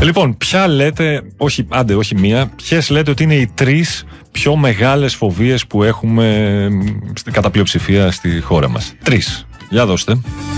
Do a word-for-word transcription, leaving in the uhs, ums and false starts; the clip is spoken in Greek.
Λοιπόν, ποια λέτε, όχι, άντε, όχι μία, ποιες λέτε ότι είναι οι τρεις πιο μεγάλες φοβίες που έχουμε κατά πλειοψηφία στη χώρα μας? Τρεις. Για δώστε.